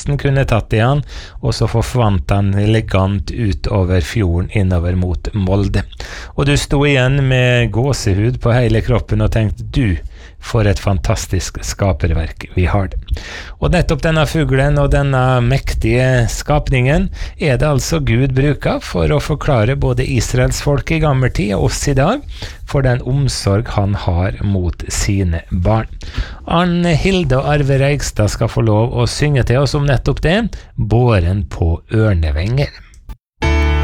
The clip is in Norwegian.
nesten kunne tatt igjen, og så forsvant han elegant ut over fjorden innover mot Molde. Og du sto igjen med gåsehud på hele kroppen og tenkte, du, for et fantastisk skaperverk vi har det. Og nettopp denne fuglen og denne mektige skapningen er det altså Gud bruker for å forklare både Israels folk i gammel tid og oss i dag for den omsorg han har mot sine barn. Arne Hilde og Arve Reigstad skal få lov å synge til oss om nettopp det, båren på ørnevenger.